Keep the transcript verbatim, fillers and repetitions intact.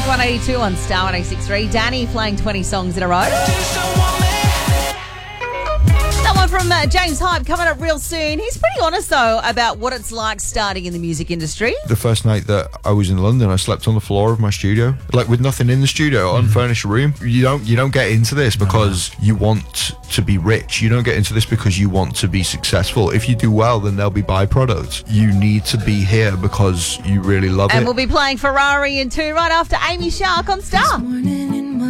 Blink one eighty-two on Star one oh six point three. Danny playing twenty songs in a row. That one from uh, James Hype coming up real soon. He's pretty honest, though, about what it's like starting in the music industry. The first night that I was in London, I slept on the floor of my studio, like with nothing in the studio, unfurnished room. You don't you don't get into this because you want to be rich. You don't get into this because you want to be successful. If you do well, then there'll be byproducts. You need to be here because you really love And it. we'll be playing Ferrari in two right after Amy Shark on Star.